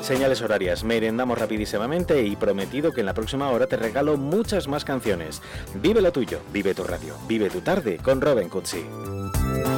Señales horarias, merendamos rapidísimamente y prometido que en la próxima hora te regalo muchas más canciones. Vive lo tuyo, vive tu radio, vive tu tarde con Robin Cutsi.